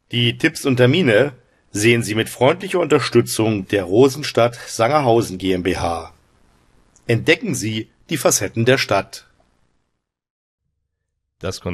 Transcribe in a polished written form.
Die Tipps und Termine sehen Sie mit freundlicher Unterstützung der Rosenstadt Sangerhausen GmbH. Entdecken Sie die Facetten der Stadt. Das Konzert